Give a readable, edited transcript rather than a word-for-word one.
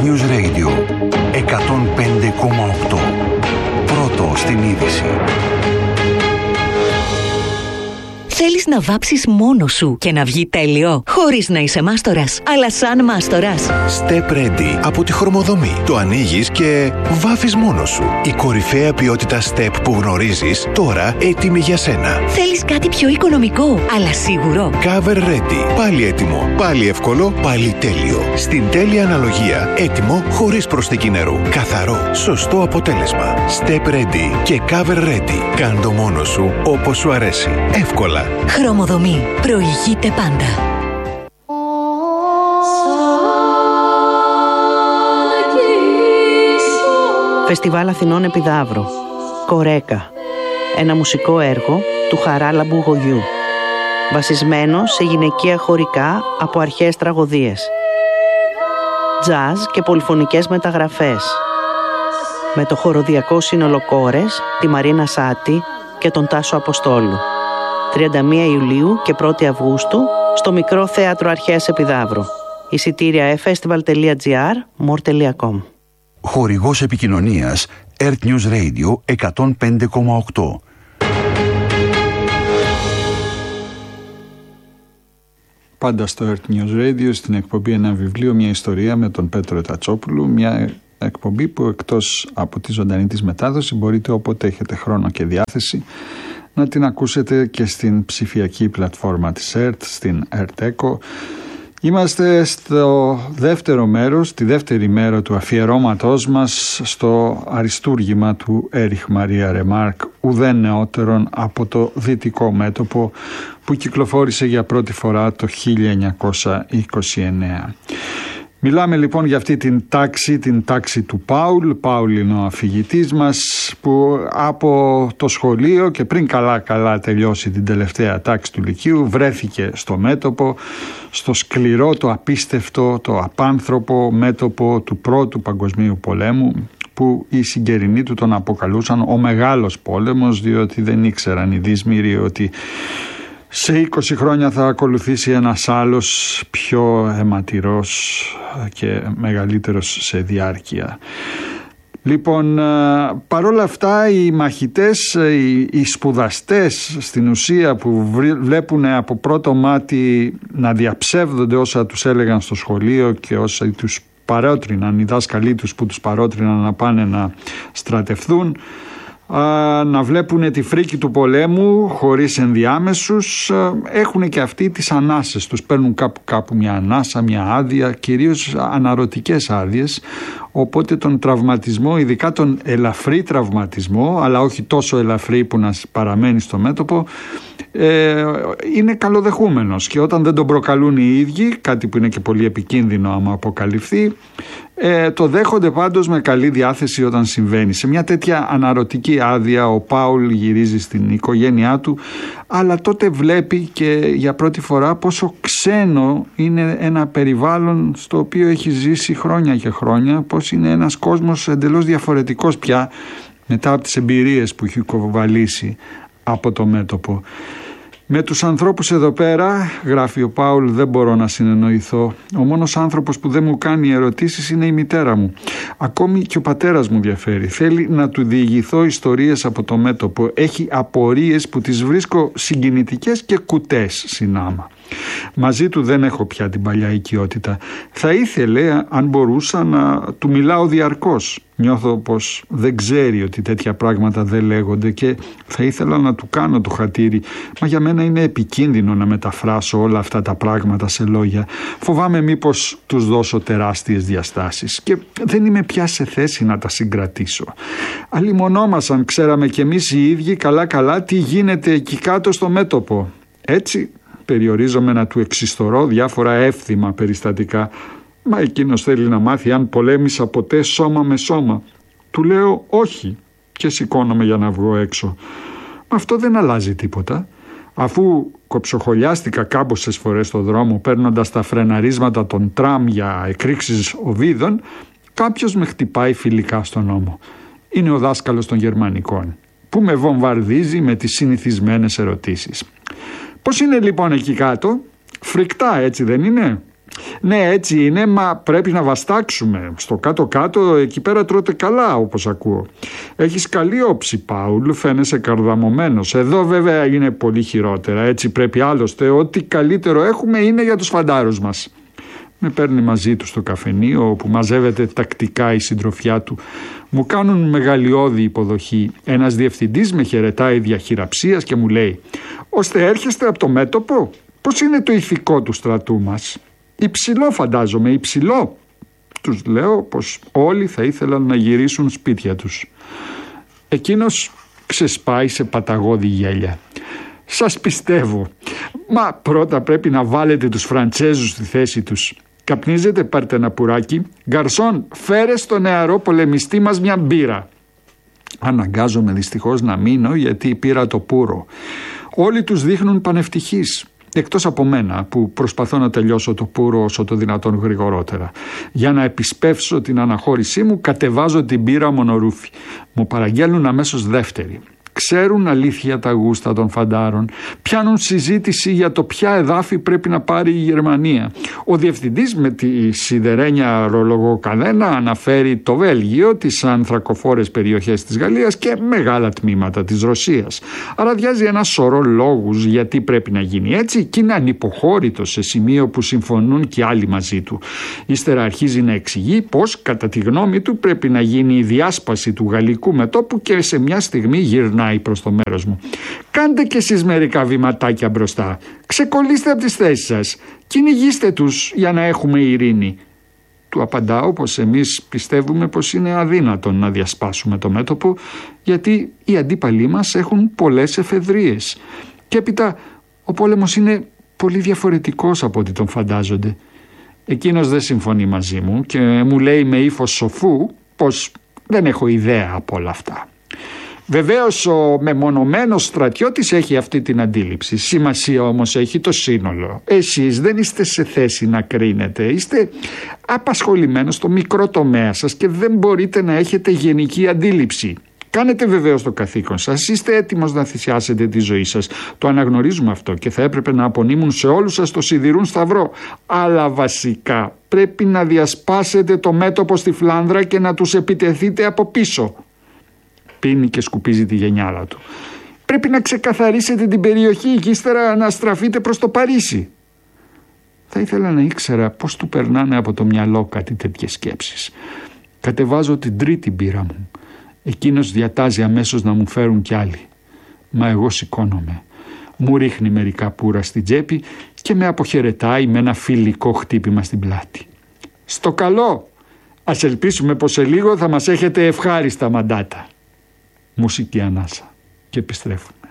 News Radio 105,8. Πρώτο στην είδηση. Θέλεις να βάψεις μόνος σου και να βγει τέλειο, χωρίς να είσαι μάστορας, αλλά σαν μάστορας? Step Ready από τη Χρωμοδομή. Το ανοίγεις και βάφεις μόνος σου. Η κορυφαία ποιότητα Step που γνωρίζεις, τώρα έτοιμη για σένα. Θέλεις κάτι πιο οικονομικό, αλλά σίγουρο? Cover Ready. Πάλι έτοιμο, πάλι εύκολο, πάλι τέλειο. Στην τέλεια αναλογία, έτοιμο χωρίς προσθήκη νερού. Καθαρό, σωστό αποτέλεσμα. Step Ready και Cover Ready. Κάν' το μόνος σου όπως σου αρέσει. Εύκολα. Χρωμοδομή. Προηγείται πάντα. Φεστιβάλ Αθηνών Επιδαύρου. Κορέκα. Ένα μουσικό έργο του Χαράλαμπου Γογιού. Βασισμένο σε γυναικεία χωρικά από αρχαίες τραγωδίες. Τζαζ και πολυφωνικές μεταγραφές. Με το χοροδιακό σύνολο Κόρες, τη Μαρίνα Σάτη και τον Τάσο Αποστόλου. 31 Ιουλίου και 1 Αυγούστου στο Μικρό Θέατρο Αρχαίας Επιδαύρου. Εισιτήρια festival.gr, more.com. Χορηγός επικοινωνίας Earth News Radio 105,8. Πάντα στο Earth News Radio, στην εκπομπή Ένα Βιβλίο, μια ιστορία με τον Πέτρο Τατσόπουλου. Μια εκπομπή που εκτός από τη ζωντανή της μετάδοση μπορείτε όποτε έχετε χρόνο και διάθεση να την ακούσετε και στην ψηφιακή πλατφόρμα της ΕΡΤ, στην ΕΡΤ Echo. Είμαστε στο δεύτερο μέρος, τη δεύτερη μέρα του αφιερώματός μας στο αριστούργημα του Έριχ Μαρία Ρεμάρκ, ουδέν νεότερον από το Δυτικό Μέτωπο, που κυκλοφόρησε για πρώτη φορά το 1929. Μιλάμε λοιπόν για αυτή την τάξη του Πάουλ. Πάουλ είναι ο αφηγητής μας, που από το σχολείο και πριν καλά τελειώσει την τελευταία τάξη του Λυκείου βρέθηκε στο μέτωπο, στο σκληρό, το απίστευτο, το απάνθρωπο μέτωπο του Πρώτου Παγκοσμίου Πολέμου, που οι συγγερινοί του τον αποκαλούσαν ο Μεγάλος Πόλεμος, διότι δεν ήξεραν οι δύσμηροι ότι σε 20 χρόνια θα ακολουθήσει ένας άλλος πιο αιματηρός και μεγαλύτερος σε διάρκεια. Λοιπόν, παρόλα αυτά οι μαχητές, οι σπουδαστές στην ουσία, που βλέπουν από πρώτο μάτι να διαψεύδονται όσα τους έλεγαν στο σχολείο και όσα τους παρότριναν, οι δάσκαλοι τους που τους παρότριναν να πάνε να στρατευθούν, να βλέπουν τη φρίκη του πολέμου χωρίς ενδιάμεσους, έχουν και αυτοί τις ανάσες τους, παίρνουν κάπου μια ανάσα, μια άδεια, κυρίως αναρωτικές άδειες, οπότε τον τραυματισμό, ειδικά τον ελαφρύ τραυματισμό, αλλά όχι τόσο ελαφρύ που να παραμένει στο μέτωπο, είναι καλοδεχούμενος, και όταν δεν τον προκαλούν οι ίδιοι, κάτι που είναι και πολύ επικίνδυνο άμα αποκαλυφθεί, το δέχονται πάντως με καλή διάθεση όταν συμβαίνει. Σε μια τέτοια αναρωτική άδεια ο Πάουλ γυρίζει στην οικογένειά του, αλλά τότε βλέπει και για πρώτη φορά πόσο ξένο είναι ένα περιβάλλον στο οποίο έχει ζήσει χρόνια και χρόνια, πως είναι ένας κόσμος εντελώς διαφορετικός πια μετά από τις εμπειρίες που έχει κοβαλήσει από το μέτωπο. Με τους ανθρώπους εδώ πέρα, γράφει ο Πάουλ, δεν μπορώ να συνεννοηθώ. Ο μόνος άνθρωπος που δεν μου κάνει ερωτήσεις είναι η μητέρα μου. Ακόμη και ο πατέρας μου διαφέρει. Θέλει να του διηγηθώ ιστορίες από το μέτωπο. Έχει απορίες που τις βρίσκω συγκινητικές και κουτές συνάμα. Μαζί του δεν έχω πια την παλιά οικειότητα. Θα ήθελε, αν μπορούσα, να του μιλάω διαρκώς. Νιώθω πως δεν ξέρει ότι τέτοια πράγματα δεν λέγονται και θα ήθελα να του κάνω το χατήρι. Μα για μένα είναι επικίνδυνο να μεταφράσω όλα αυτά τα πράγματα σε λόγια. Φοβάμαι μήπως τους δώσω τεράστιες διαστάσεις και δεν είμαι πια σε θέση να τα συγκρατήσω. Αλλημονό μας αν ξέραμε κι εμείς οι ίδιοι καλά τι γίνεται εκεί κάτω στο μέτωπο. Έτσι περιορίζομαι να του εξιστορώ διάφορα εύθυμα περιστατικά. Μα εκείνος θέλει να μάθει αν πολέμησα ποτέ σώμα με σώμα. Του λέω όχι και σηκώνομαι για να βγω έξω. Αυτό δεν αλλάζει τίποτα. Αφού κοψοχολιάστηκα κάμποσες φορές στο δρόμο παίρνοντας τα φρεναρίσματα των τραμ για εκρήξεις οβίδων, κάποιος με χτυπάει φιλικά στον ώμο. Είναι ο δάσκαλος των γερμανικών, που με βομβαρδίζει με τις συνηθισμένες ερωτήσεις. Πώς είναι λοιπόν εκεί κάτω? Φρικτά, έτσι δεν είναι? Ναι, έτσι είναι, μα πρέπει να βαστάξουμε. Στο κάτω-κάτω εκεί πέρα τρώτε καλά, όπως ακούω. Έχεις καλή όψη, Πάουλ, φαίνεσαι καρδαμωμένος. Εδώ βέβαια είναι πολύ χειρότερα. Έτσι πρέπει άλλωστε. Ό,τι καλύτερο έχουμε είναι για τους φαντάρους μας. Με παίρνει μαζί του στο καφενείο, όπου μαζεύεται τακτικά η συντροφιά του. Μου κάνουν μεγαλειώδη υποδοχή. Ένας διευθυντής με χαιρετάει διαχειραψίας και μου λέει: «Ώστε έρχεστε από το μέτωπο? Πώς είναι το ηθικό του στρατού μας?» «Υψηλό, φαντάζομαι, υψηλό». Τους λέω πως όλοι θα ήθελαν να γυρίσουν σπίτια τους. Εκείνος ξεσπάει σε παταγώδη γέλια. «Σας πιστεύω. Μα πρώτα πρέπει να βάλετε τους Φραντσέζους στη θέση τους. Καπνίζετε, πάρτε ένα πουράκι. Γκαρσόν, φέρε στο νεαρό πολεμιστή μας μια μπύρα». Αναγκάζομαι δυστυχώς να μείνω, γιατί πήρα το πουρο. Όλοι τους δείχνουν πανευτυχείς, εκτός από μένα που προσπαθώ να τελειώσω το πουρο όσο το δυνατόν γρηγορότερα. Για να επισπεύσω την αναχώρησή μου, κατεβάζω την μπύρα μονορούφι. Μου παραγγέλνουν αμέσως δεύτερη. Ξέρουν αλήθεια τα γούστα των φαντάρων. Πιάνουν συζήτηση για το ποια εδάφη πρέπει να πάρει η Γερμανία. Ο διευθυντής με τη σιδερένια ρολογοκαδένα αναφέρει το Βέλγιο, τις ανθρακοφόρες περιοχές της Γαλλίας και μεγάλα τμήματα της Ρωσίας. Αραδιάζει ένα σωρό λόγους γιατί πρέπει να γίνει έτσι και είναι ανυποχώρητος σε σημείο που συμφωνούν και άλλοι μαζί του. Ύστερα αρχίζει να εξηγεί πως κατά τη γνώμη του πρέπει να γίνει η διάσπαση του γαλλικού μετώπου και σε μια στιγμή γυρνάει προς το μέρος μου. «Κάντε κι εσείς μερικά βηματάκια μπροστά. Ξεκολλήστε από τις θέσεις σας. Κυνηγήστε τους για να έχουμε ειρήνη». Του απαντάω πως εμείς πιστεύουμε πως είναι αδύνατον να διασπάσουμε το μέτωπο, γιατί οι αντίπαλοι μας έχουν πολλές εφεδρίες. Και έπειτα ο πόλεμος είναι πολύ διαφορετικός από ό,τι τον φαντάζονται. Εκείνος δεν συμφωνεί μαζί μου και μου λέει με ύφος σοφού πως δεν έχω ιδέα από όλα αυτά. Βεβαίως ο μεμονωμένος στρατιώτης έχει αυτή την αντίληψη. Σημασία όμως έχει το σύνολο. Εσείς δεν είστε σε θέση να κρίνετε. Είστε απασχολημένος στο μικρό τομέα σας και δεν μπορείτε να έχετε γενική αντίληψη. Κάνετε βεβαίως το καθήκον σας. Είστε έτοιμος να θυσιάσετε τη ζωή σας. Το αναγνωρίζουμε αυτό και θα έπρεπε να απονείμουν σε όλους σας το σιδηρούν σταυρό. Αλλά βασικά πρέπει να διασπάσετε το μέτωπο στη Φλάνδρα και να τους επιτεθείτε από πίσω. Πίνει και σκουπίζει τη γενιάλα του. Πρέπει να ξεκαθαρίσετε την περιοχή και ύστερα να στραφείτε προς το Παρίσι. Θα ήθελα να ήξερα πώς του περνάνε από το μυαλό κάτι τέτοιες σκέψεις. Κατεβάζω την τρίτη μπύρα μου. Εκείνος διατάζει αμέσως να μου φέρουν κι άλλοι. Μα εγώ σηκώνομαι. Μου ρίχνει μερικά πουρα στην τσέπη και με αποχαιρετάει με ένα φιλικό χτύπημα στην πλάτη. «Στο καλό! Ας ελπίσουμε πως σε λίγο θα μας έχετε ευχάριστα μαντάτα». Μουσική ανάσα και επιστρέφουμε.